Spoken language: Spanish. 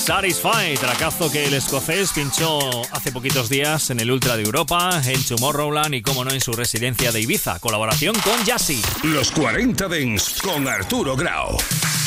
Satisfy, tracazo que el escocés pinchó hace poquitos días en el Ultra de Europa, en Tomorrowland y, como no, en su residencia de Ibiza. Colaboración con Jassy. Los 40 Dance con Arturo Grau.